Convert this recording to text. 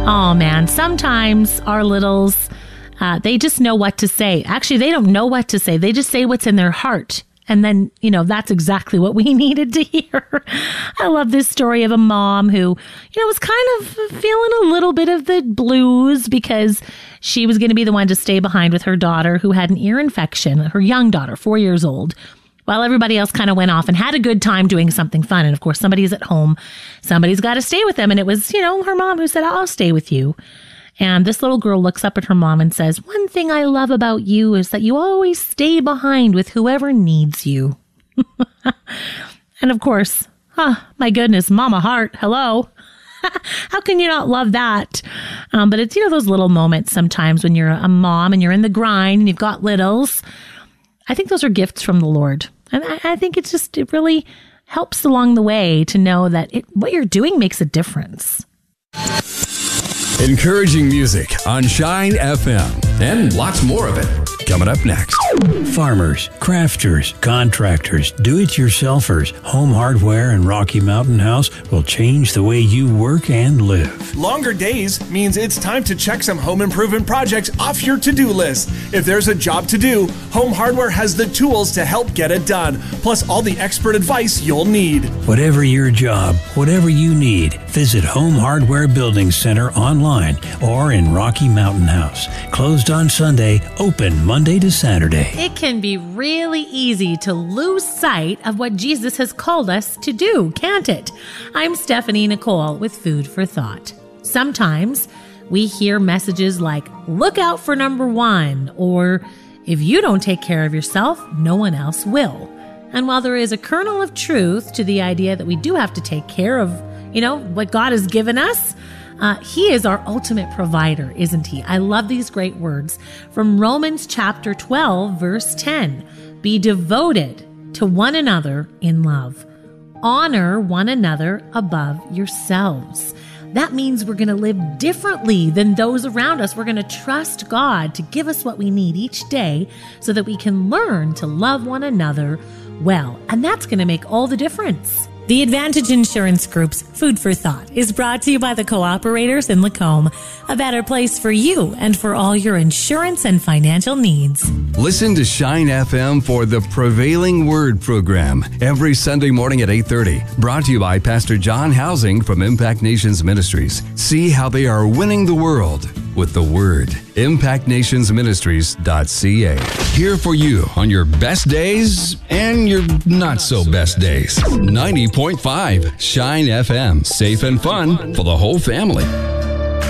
Oh man, sometimes our littles, they just know what to say. Actually, they don't know what to say. They just say what's in their heart. And then, that's exactly what we needed to hear. I love this story of a mom who, was kind of feeling a little bit of the blues because she was going to be the one to stay behind with her daughter who had an ear infection, her young daughter, 4 years old, while everybody else kind of went off and had a good time doing something fun. And of course, somebody's at home. Somebody's got to stay with them. And it was, her mom who said, I'll stay with you. And this little girl looks up at her mom and says, one thing I love about you is that you always stay behind with whoever needs you. And of course, my goodness, Mama Heart, hello. How can you not love that? But it's, those little moments sometimes when you're a mom and you're in the grind and you've got littles. I think those are gifts from the Lord. And I think it really helps along the way to know that what you're doing makes a difference. Encouraging music on Shine FM and lots more of it coming up next. Farmers, crafters, contractors, do-it-yourselfers, Home Hardware and Rocky Mountain House will change the way you work and live. Longer days means it's time to check some home improvement projects off your to-do list. If there's a job to do, Home Hardware has the tools to help get it done, plus all the expert advice you'll need. Whatever your job, whatever you need, visit Home Hardware Building Center online or in Rocky Mountain House. Closed on Sunday, open Monday to Saturday. It can be really easy to lose sight of what Jesus has called us to do, can't it? I'm Stephanie Nicole with Food for Thought. Sometimes we hear messages like, look out for number one, or if you don't take care of yourself, no one else will. And while there is a kernel of truth to the idea that we do have to take care of, what God has given us, He is our ultimate provider, isn't He? I love these great words from Romans chapter 12, verse 10. Be devoted to one another in love. Honor one another above yourselves. That means we're going to live differently than those around us. We're going to trust God to give us what we need each day so that we can learn to love one another well. And that's going to make all the difference. The Advantage Insurance Group's Food for Thought is brought to you by the Cooperators in Lacombe, a better place for you and for all your insurance and financial needs. Listen to Shine FM for the Prevailing Word program every Sunday morning at 8:30. Brought to you by Pastor John Housing from Impact Nations Ministries. See how they are winning the world with the Word. ImpactNationsMinistries.ca. Here for you on your best days and your not so best days. 90.5 Shine FM. Safe and fun for the whole family.